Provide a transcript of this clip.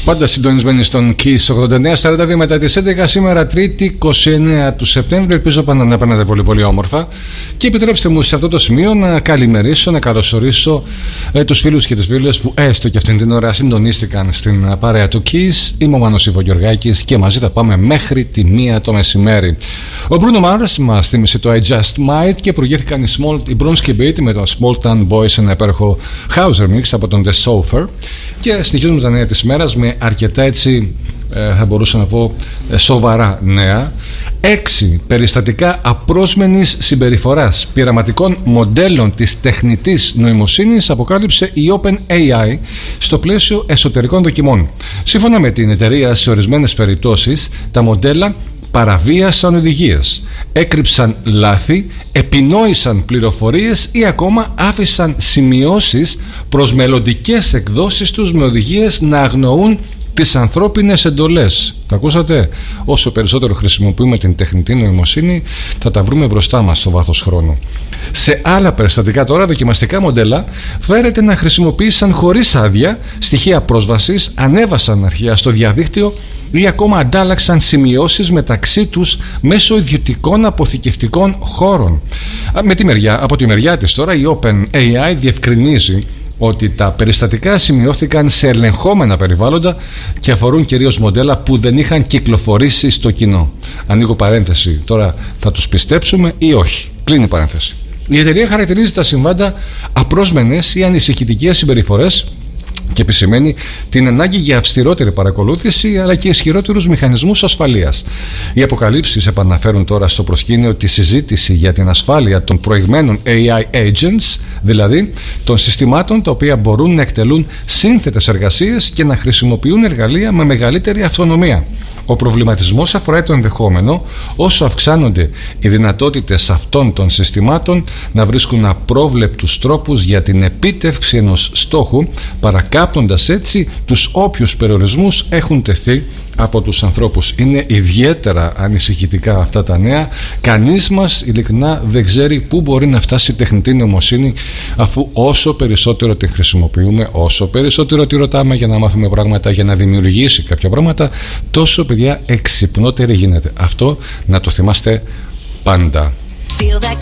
Πάντα συντονισμένοι στον Kiss 89-42 μετά τις 11 σήμερα, Τρίτη 29 του Σεπτέμβρη. Ελπίζω πάντα να περνάτε πολύ πολύ όμορφα. Και επιτρέψτε μου σε αυτό το σημείο να καλημερίσω, να καλωσορίσω τους φίλους και τις φίλες που έστω και αυτήν την ώρα συντονίστηκαν στην παρέα του Kiss. Είμαι ο Μάνος Ιβογιοργάκης και μαζί θα πάμε μέχρι τη 1 το μεσημέρι. Ο Bruno Mars μας θύμισε το I Just Might και προηγήθηκαν οι Bronski Beat με το Small Town Boys, ένα υπέροχο Hauser Mix από τον The Sofer. Και συνεχίζουμε τα νέα της μέρας με αρκετά έτσι, θα μπορούσα να πω, σοβαρά νέα. 6 περιστατικά απρόσμενης συμπεριφοράς πειραματικών μοντέλων της τεχνητής νοημοσύνης αποκάλυψε η OpenAI στο πλαίσιο εσωτερικών δοκιμών. Σύμφωνα με την εταιρεία, σε ορισμένες περιπτώσεις τα μοντέλα παραβίασαν οδηγίες, έκρυψαν λάθη, επινόησαν πληροφορίες ή ακόμα άφησαν σημειώσεις προς μελλοντικές εκδόσεις τους με οδηγίες να αγνοούν τις ανθρώπινες εντολές. Τα ακούσατε? Όσο περισσότερο χρησιμοποιούμε την τεχνητή νοημοσύνη, θα τα βρούμε μπροστά μας στο βάθος χρόνου. Σε άλλα περιστατικά τώρα, δοκιμαστικά μοντέλα φέρεται να χρησιμοποίησαν χωρίς άδεια στοιχεία πρόσβασης, ανέβασαν αρχεία στο διαδίκτυο ή ακόμα αντάλλαξαν σημειώσεις μεταξύ τους μέσω ιδιωτικών αποθηκευτικών χώρων. Από τη μεριά της τώρα, η OpenAI διευκρινίζει ότι τα περιστατικά σημειώθηκαν σε ελεγχόμενα περιβάλλοντα και αφορούν κυρίως μοντέλα που δεν είχαν κυκλοφορήσει στο κοινό. Ανοίγω παρένθεση, τώρα θα τους πιστέψουμε ή όχι? Κλείνει παρένθεση. Η εταιρεία χαρακτηρίζει τα συμβάντα απρόσμενες ή ανησυχητικές συμπεριφορές και επισημαίνει την ανάγκη για αυστηρότερη παρακολούθηση αλλά και ισχυρότερους μηχανισμούς ασφαλείας. Οι αποκαλύψεις επαναφέρουν τώρα στο προσκήνιο τη συζήτηση για την ασφάλεια των προηγμένων AI agents, δηλαδή των συστημάτων τα οποία μπορούν να εκτελούν σύνθετες εργασίες και να χρησιμοποιούν εργαλεία με μεγαλύτερη αυτονομία. Ο προβληματισμός αφορά το ενδεχόμενο, όσο αυξάνονται οι δυνατότητες αυτών των συστημάτων, να βρίσκουν απρόβλεπτους τρόπους για την επίτευξη ενός στόχου, παρακάπτοντας έτσι τους όποιους περιορισμούς έχουν τεθεί από τους ανθρώπους. Είναι ιδιαίτερα ανησυχητικά αυτά τα νέα. Κανείς μας ειλικρινά δεν ξέρει πού μπορεί να φτάσει η τεχνητή νοημοσύνη, αφού όσο περισσότερο τη χρησιμοποιούμε, όσο περισσότερο τη ρωτάμε για να μάθουμε πράγματα, για να δημιουργήσει κάποια πράγματα, τόσο, παιδιά, εξυπνότερη γίνεται. Αυτό να το θυμάστε πάντα.